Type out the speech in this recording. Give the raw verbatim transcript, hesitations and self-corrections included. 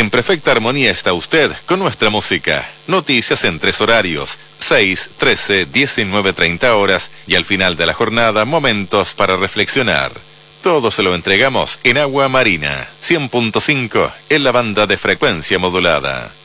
En perfecta armonía está usted con nuestra música. Noticias en tres horarios, seis, trece, diecinueve, treinta horas y al final de la jornada momentos para reflexionar. Todo se lo entregamos en Agua Marina, cien punto cinco en la banda de frecuencia modulada.